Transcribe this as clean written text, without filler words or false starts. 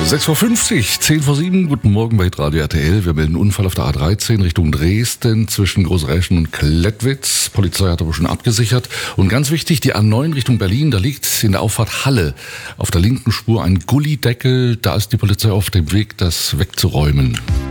6:50 Uhr, 6:50, guten Morgen bei Radio RTL. Wir melden Unfall auf der A13 Richtung Dresden zwischen Großräschen und Klettwitz. Polizei hat aber schon abgesichert. Und ganz wichtig, die A9 Richtung Berlin, da liegt in der Auffahrt Halle auf der linken Spur ein Gullideckel. Da ist die Polizei auf dem Weg, das wegzuräumen.